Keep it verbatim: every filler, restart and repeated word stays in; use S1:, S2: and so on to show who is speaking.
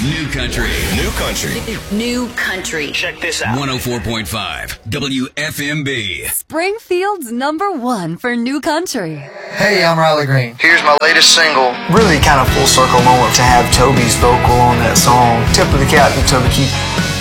S1: New country.
S2: New country.
S3: New country.
S2: Check this out.
S1: one oh four point five W F M B.
S4: Springfield's number one for new country.
S5: Hey, I'm Riley Green.
S6: Here's my latest single.
S5: Really kind of full circle moment to have Toby's vocal on that song. Tip of the cap to Toby Keith.